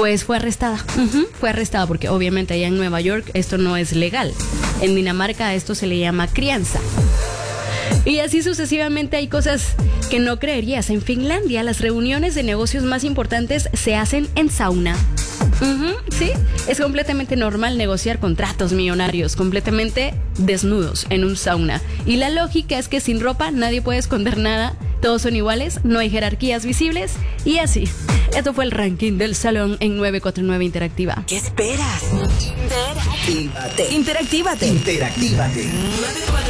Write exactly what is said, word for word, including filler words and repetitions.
Pues fue arrestada. Uh-huh. Fue arrestada porque obviamente allá en Nueva York esto no es legal. En Dinamarca a esto se le llama crianza. Y así sucesivamente hay cosas que no creerías. En Finlandia las reuniones de negocios más importantes se hacen en sauna. Uh-huh, sí, es completamente normal negociar contratos millonarios completamente desnudos en un sauna. Y la lógica es que sin ropa nadie puede esconder nada, todos son iguales, no hay jerarquías visibles y así. Esto fue el ranking del salón en nueve cuatro nueve Interactiva. ¿Qué esperas? Interactívate. Interactívate. Interactívate.